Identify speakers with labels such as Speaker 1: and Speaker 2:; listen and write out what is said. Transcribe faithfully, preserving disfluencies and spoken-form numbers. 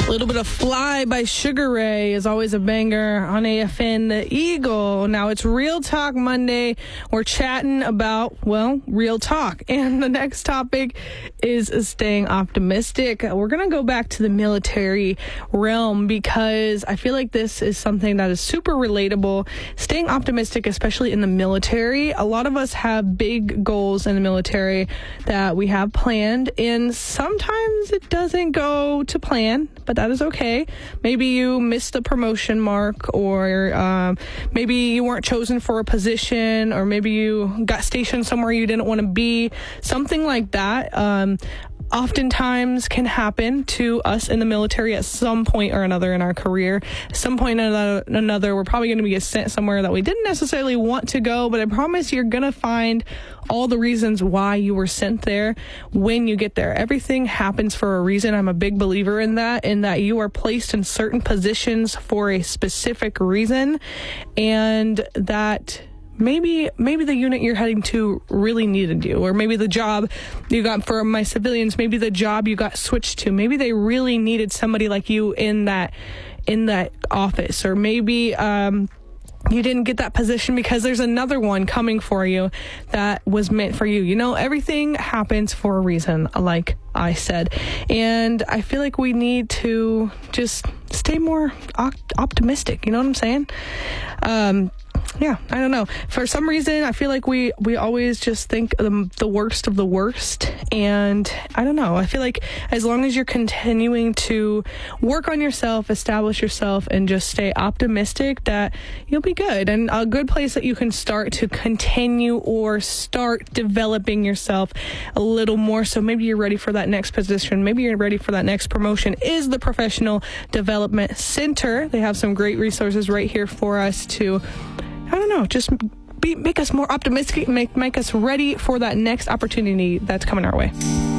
Speaker 1: A little bit of Fly by Sugar Ray is always a banger on A F N The Eagle. Now it's Real Talk Monday. We're chatting about, well, real talk. And the next topic is staying optimistic. We're going to go back to the military realm because I feel like this is something that is super relatable. Staying optimistic, especially in the military. A lot of us have big goals in the military that we have planned, and sometimes it doesn't go to plan, but that is okay. Maybe you missed the promotion mark, or um, maybe you weren't chosen for a position, or maybe you got stationed somewhere you didn't want to be. Something like that um, oftentimes can happen to us in the military at some point or another in our career. At some point or another, we're probably going to be sent somewhere that we didn't necessarily want to go, but I promise you're going to find all the reasons why you were sent there when you get there. Everything happens for a reason. I'm a big believer in that, in that you are placed in certain positions for a specific reason, and that maybe maybe the unit you're heading to really needed you, or maybe the job you got, for my civilians, maybe the job you got switched to, maybe they really needed somebody like you in that in that office, or maybe um you didn't get that position because there's another one coming for you that was meant for you. You know, everything happens for a reason, like I said. And I feel like we need to just stay more op- optimistic. You know what I'm saying? Um, yeah, I don't know. For some reason, I feel like we, we always just think the, the worst of the worst. And I don't know. I feel like as long as you're continuing to work on yourself, establish yourself, and just stay optimistic, that you'll be good. And a good place that you can start to continue or start developing yourself a little more, so maybe you're ready for that next position, maybe you're ready for that next promotion, is the Professional Development Center. They have some great resources right here for us to, I don't know, just be, make us more optimistic, make, make us ready for that next opportunity that's coming our way.